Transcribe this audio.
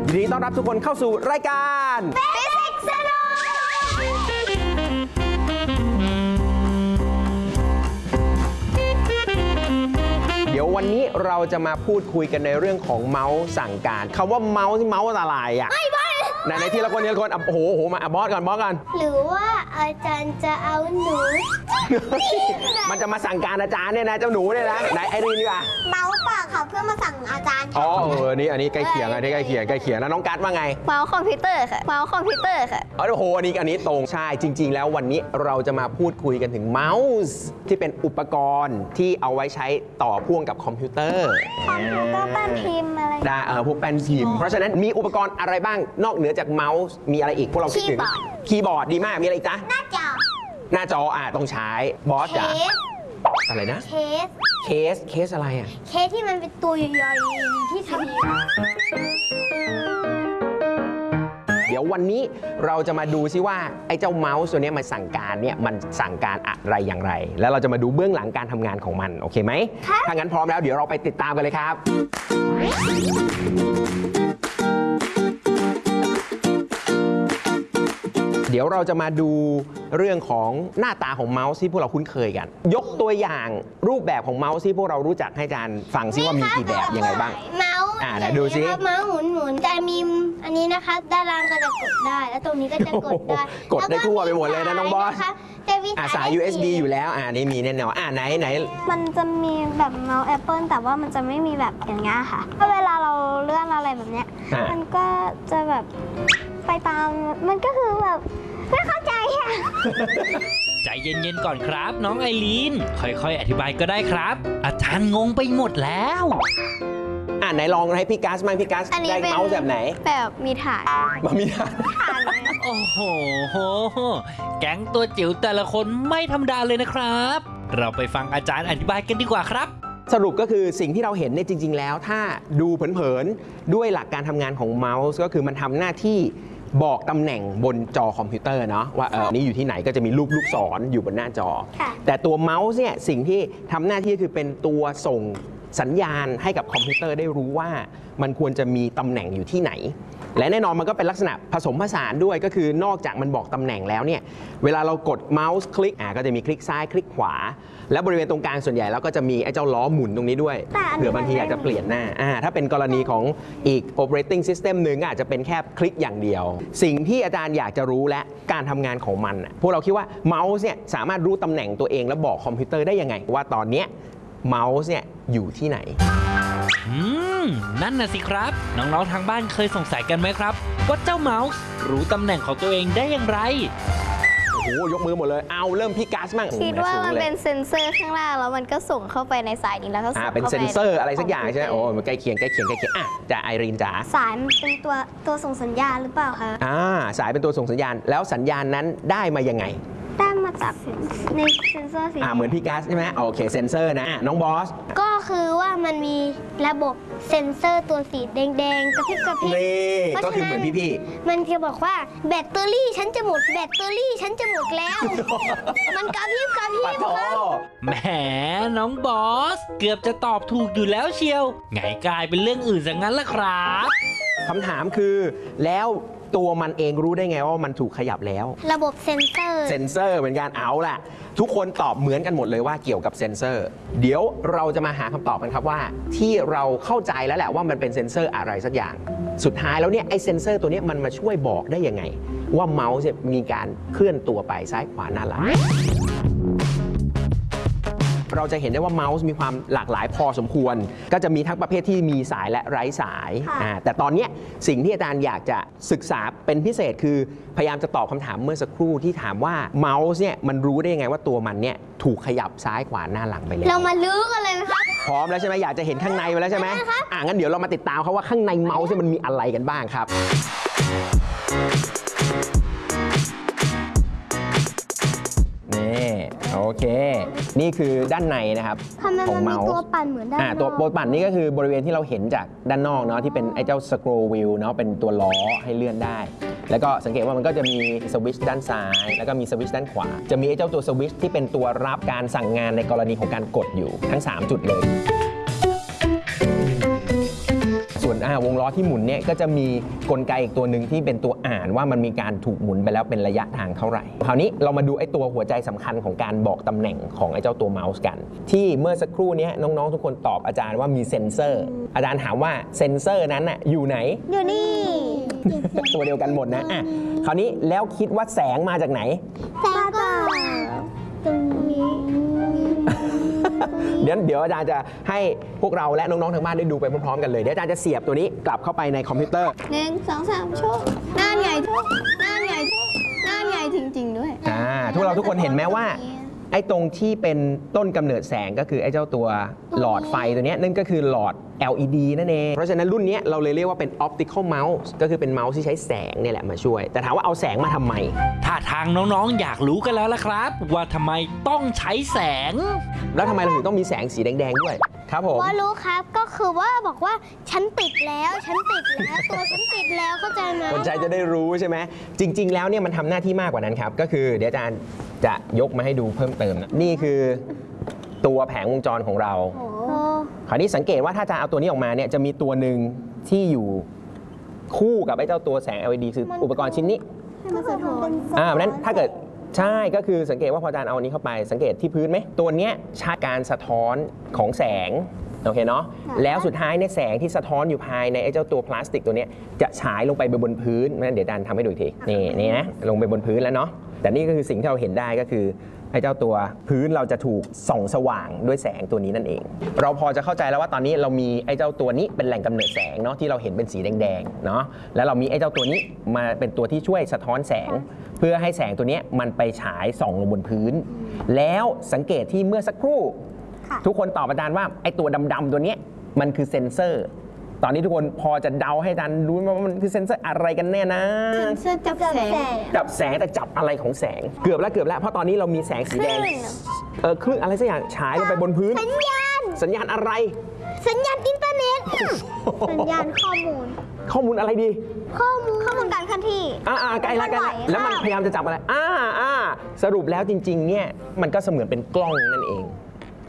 ยินดีต้อนรับทุกคนเข้าสู่รายการฟิสิกส์สนุกเดี๋ยววันนี้เราจะมาพูดคุยกันในเรื่องของเมาส์สั่งการคำว่าเมาส์ที่เมาส์อะไรอ่ะในทีละคนโอ้โหมาบอสกันหรือว่าอาจารย์จะเอาหนูมันจะมาสั่งการอาจารย์เนี่ยนะเจ้าหนูเนี่ยนะไหนไอรีนดีกว่าเมาส์ปากค่ะเพื่อมาสั่งอาจารย์อ๋ออันนี้ใกล้เคียงอันนี้ใกล้เคียงแล้วน้องกัสว่าไงเมาส์คอมพิวเตอร์ค่ะเมาส์คอมพิวเตอร์ค่ะโอ้โหอันนี้ตรงใช่จริงๆแล้ววันนี้เราจะมาพูดคุยกันถึงเมาส์ที่เป็นอุปกรณ์ที่เอาไว้ใช้ต่อพ่วงกับคอมพิวเตอร์แป้นพิมพ์อะไรได้พวกแป้นพิมพ์เพราะฉะนั้นมีอุปกรณ์อะไรบ้างนอกเหนือจากเมาส์มีอะไรอีกพวกเราคิดถึงคีย์บอร์ดดีมากมีอะไรอีกจ๊ะหน้าจอต้องใช้บอสจ๋าอะไรนะเคสอะไรอ่ะเคสที่มันเป็นตัวใหญ่ๆที่ทำเดี๋ยววันนี้เราจะมาดูซิว่าไอ้เจ้าเมาส์ตัวนี้มันสั่งการเนี่ยมันสั่งการอะไรอย่างไรแล้วเราจะมาดูเบื้องหลังการทำงานของมันโอเคไหมถ้างั้นพร้อมแล้วเดี๋ยวเราไปติดตามกันเลยครับเดี๋ยวเราจะมาดูเรื่องของหน้าตาของเมาส์ที่พวกเราคุ้นเคยกันยกตัวอย่างรูปแบบของเมาส์ที่พวกเรารู้จักให้อาจารย์ฟังซิว่ามีกี่แบบยังไงบ้างเมาส์ไหนดูซิเมาส์หมุนจะมีอันนี้นะคะด้านล่างก็จะกดได้แล้วตรงนี้ก็จะกดได้กดได้ทั่วไปหมดเลยนะน้องบอสสาย USB อยู่แล้วนี่มีแน่นอนไหนมันจะมีแบบเมาส์ Apple แต่ว่ามันจะไม่มีแบบอย่างเงี้ยค่ะเพราะเวลาเราเลื่อนอะไรแบบเนี้ยมันก็จะแบบไปตามมันก็คือแบบไม่เข้าใจอ่ะใจเย็นๆก่อนครับน้องไอรีนค่อยๆอธิบายก็ได้ครับอาจารย์งงไปหมดแล้วไหนลองให้พี่กัสมั้งพี่กัสได้เมาส์แบบไหนแบบมีฐานมีฐานโอ้โหแก๊งตัวจิ๋วแต่ละคนไม่ธรรมดาเลยนะครับเราไปฟังอาจารย์อธิบายกันดีกว่าครับสรุปก็คือสิ่งที่เราเห็นเนี่ยจริงๆแล้วถ้าดูเผินๆด้วยหลักการทำงานของเมาส์ก็คือมันทำหน้าที่บอกตำแหน่งบนจอคอมพิวเตอร์เนาะว่านี่อยู่ที่ไหนก็จะมีลูกศรอยู่บนหน้าจอแต่ตัวเมาส์เนี่ยสิ่งที่ทำหน้าที่คือเป็นตัวส่งสัญญาณให้กับคอมพิวเตอร์ได้รู้ว่ามันควรจะมีตำแหน่งอยู่ที่ไหนและแน่นอนมันก็เป็นลักษณะผสมผสานด้วยก็คือนอกจากมันบอกตำแหน่งแล้วเนี่ยเวลาเรากดเมาส์คลิกก็จะมีคลิกซ้ายคลิกขวาและบริเวณตรงกลางส่วนใหญ่แล้วก็จะมีไอ้เจ้าล้อหมุนตรงนี้ด้วยเผื่อบางทีอยากจะเปลี่ยนหน้าถ้าเป็นกรณีของอีก operating system หนึ่งอาจจะเป็นแค่คลิกอย่างเดียวสิ่งที่อาจารย์อยากจะรู้และการทำงานของมันพวกเราคิดว่าเมาส์เนี่ยสามารถรู้ตำแหน่งตัวเองและบอกคอมพิวเตอร์ได้ยังไงว่าตอนนี้เมาส์เนี่ยอยู่ที่ไหนนั่นน่ะสิครับน้องๆทางบ้านเคยสงสัยกันไหมครับว่าเจ้าเมาส์รู้ตำแหน่งของตัวเองได้อย่างไรโอ้โหยกมือหมดเลยเอาเริ่มพี่กัสมั่งคิดว่ามันเป็นเซ็นเซอร์ข้างล่างแล้วมันก็ส่งเข้าไปในสายนี้แล้วก็ส่งเป็นเซ็นเซอร์อะไรสักอย่างใช่ไหมโอ้มันใกล้เคียงจะไอรีนจ๋าสายมันเป็นตัวส่งสัญญาณหรือเปล่าคะสายเป็นตัวส่งสัญญาณแล้วสัญญาณนั้นได้มายังไงได้มาจากในเซ็นเซอร์สิเหมือนพี่กัสใช่ไหมโอเคเซ็นเซอร์นะน้องบอสก็คือว่ามันมีระบบเซ็นเซอร์ตัวสีแดงๆกระพริบนี่ก็คือเหมือนพี่มันจะบอกว่าแบตเตอรี่ฉันจะหมดแล้วมันกระพริบครับแหมน้องบอสเกือบจะตอบถูกอยู่แล้วเชียวไงกลายเป็นเรื่องอื่นซะงั้นล่ะครับคำถามคือแล้วตัวมันเองรู้ได้ไงว่ามันถูกขยับแล้วระบบเซ็นเซอร์เหมือนกันเอาล่ะทุกคนตอบเหมือนกันหมดเลยว่าเกี่ยวกับเซ็นเซอร์เดี๋ยวเราจะมาหาคำตอบกันครับว่าที่เราเข้าใจแล้วแหละว่ามันเป็นเซ็นเซอร์อะไรสักอย่างสุดท้ายแล้วเนี่ยไอ้เซ็นเซอร์ตัวนี้มันมาช่วยบอกได้ยังไงว่าเมาส์มีการเคลื่อนตัวไปซ้ายขวาหน้าหลังเราจะเห็นได้ว่าเมาส์มีความหลากหลายพอสมควรก็จะมีทั้งประเภทที่มีสายและไร้สายแต่ตอนนี้สิ่งที่อาจารย์อยากจะศึกษาเป็นพิเศษคือพยายามจะตอบคำถามเมื่อสักครู่ที่ถามว่าเมาส์เนี่ยมันรู้ได้ยังไงว่าตัวมันเนี่ยถูกขยับซ้ายขวาหน้าหลังไปแล้วเรามาลื้อกันเลยไหมครับพร้อมแล้วใช่ไหมอยากจะเห็นข้างในไปแล้วใช่ไหมงั้นเดี๋ยวเรามาติดตามเขาว่าข้างในเมาส์มันมีอะไรกันบ้างครับโอเคนี่คือด้านในนะครับของเมาส์ตัวปั่นเหมือนด้านนอกตัวปั่นนี่ก็คือบริเวณที่เราเห็นจากด้านนอกเนาะที่เป็นไอ้เจ้าสครอว์วีลเนาะเป็นตัวล้อให้เลื่อนได้แล้วก็สังเกตว่ามันก็จะมีสวิตช์ด้านซ้ายแล้วก็มีสวิตช์ด้านขวาจะมีไอ้เจ้าตัวสวิตช์ที่เป็นตัวรับการสั่งงานในกรณีของการกดอยู่ทั้ง3จุดเลยส่วนวงล้อที่หมุนเนี่ยก็จะมีกลไกอีกตัวหนึ่งที่เป็นตัวอ่านว่ามันมีการถูกหมุนไปแล้วเป็นระยะทางเท่าไหร่คราวนี้เรามาดูไอ้ตัวหัวใจสำคัญของการบอกตำแหน่งของไอ้เจ้าตัวเมาส์กัน ที่เมื่อสักครู่นี้น้องๆทุกคนตอบอาจารย์ว่ามีเซ็นเซอร์อาจารย์ถามว่าเซ็นเซอร์นั้นน่ะอยู่ไหนอยู่นี่ตัวเดียวกันหมดนะคราวนี้แล้วคิดว่าแสงมาจากไหนแสงก็ตรงนี้เดี๋ยวอาจารย์จะให้พวกเราและน้องๆทางบ้านได้ดูไปพร้อมๆกันเลยเดี๋ยวอาจารย์จะเสียบตัวนี้กลับเข้าไปในคอมพิวเตอร์ 1 2 3โชว์น่านใหญ่ทุกน่านใหญ่ทุกน่านใหญ่จริงๆด้วยพวกเราทุกคนเห็นไหมว่าไอ้ตรงที่เป็นต้นกำเนิดแสงก็คือไอ้เจ้าตัวหลอดไฟตัวนี้นั่นก็คือหลอด LED นั่นเองเพราะฉะนั้นรุ่นนี้เราเลยเรียกว่าเป็น optical mouse ก็คือเป็นเมาส์ที่ใช้แสงเนี่ยแหละมาช่วยแต่ถามว่าเอาแสงมาทำไมถ้าทางน้องๆอยากรู้กันแล้วล่ะครับ ว่าทำไมต้องใช้แสงแล้วทำไมเราถึงต้องมีแสงสีแดงๆด้วยครับผมว่ารู้ครับก็คือว่าบอกว่าฉันติดแล้วฉันติดแล้วตัวฉันติดแล้วเข้าใจไหมคนใช้จะได้รู้ใช่ไหมจริง ๆ แล้วเนี่ยมันทำหน้าที่มากกว่านั้นครับก็คือเดี๋ยวอาจารย์จะยกมาให้ดูเพิ่มเติมนะนี่คือตัวแผงวงจรของเรา คราวนี้สังเกตว่าถ้าจะเอาตัวนี้ออกมาเนี่ยจะมีตัวหนึ่งที่อยู่คู่กับไอ้เจ้าตัวแสง LED คืออุปกรณ์ชิ้นนี้มันสะท้อนเพราะฉะนั้นถ้าเกิดใช่ก็คือสังเกตว่าพออาจารย์เอาอันนี้เข้าไปสังเกตที่พื้นไหมตัวเนี้ยใช้การสะท้อนของแสงโอเคเนาะแล้วสุดท้ายในยแสงที่สะท้อนอยู่ภายในไอ้เจ้าตัวพลาสติกตัวเนี้ยจะฉายลงไปบนพื้นงั้นเดี๋ยวอาจารย์ทำให้ดูอีกทีนี่นะลงไปบนพื้นแล้วเนาะแต่นี่ก็คือสิ่งที่เราเห็นได้ก็คือไอ้เจ้าตัวพื้นเราจะถูกส่องสว่างด้วยแสงตัวนี้นั่นเองเราพอจะเข้าใจแล้วว่าตอนนี้เรามีไอ้เจ้าตัวนี้เป็นแหล่งกำเนิดแสงเนาะที่เราเห็นเป็นสีแดงๆเนาะแล้วเรามีไอ้เจ้าตัวนี้มาเป็นตัวที่ช่วยสะท้อนแสง เพื่อให้แสงตัวนี้มันไปฉายส่องลงบนพื้น แล้วสังเกตที่เมื่อสักครู่ ทุกคนตอบอาจารย์ว่าไอ้ตัวดำๆตัวนี้มันคือเซ็นเซอร์ ตอนนี้ทุกคนพอจะเดาให้อาจารย์รู้ว่ามันคือเซ็นเซอร์อะไรกันแน่นะเสื้อจับแสงจับแสงแต่จับอะไรของแสงเกือบแล้วเพราะตอนนี้เรามีแสงสีแดงคลื่นอะไรสักอย่างฉายลงไปบนพื้น สัญญาณอะไรสัญญาณอินเทอร์เน็ตสัญญาณข้อมูลอะไรดีข้อมูลการเคลื่อนที่ใกล้แล้วแล้วมันพยายามจะจับอะไรสรุปแล้วจริงๆเนี่ยมันก็เสมือนเป็นกล้องนั่นเอง